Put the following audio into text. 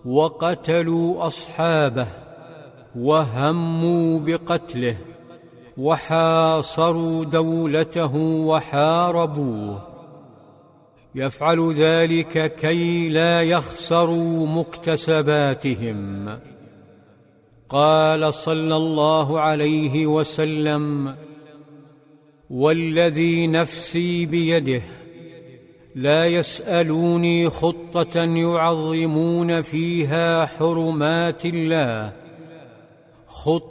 وقتلوا أصحابه وهموا بقتله وحاصروا دولته وحاربوه، يفعل ذلك كي لا يخسروا مكتسباتهم. قال صلى الله عليه وسلم: والذي نفسي بيده لا يسألوني خطة يعظمون فيها حرمات الله